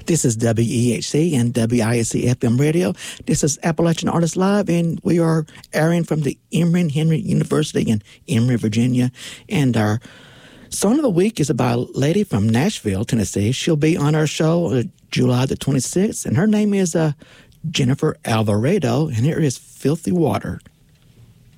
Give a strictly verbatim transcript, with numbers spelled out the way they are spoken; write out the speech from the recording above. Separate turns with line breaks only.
This is W E H C and W I S C F M radio. This is Appalachian Artists Live, and we are airing from the Emory Henry University in Emory, Virginia. And our song of the week is by a lady from Nashville, Tennessee. She'll be on our show uh, July the twenty-sixth, and her name is uh, Jennifer Alvarado, and here is Filthy Water.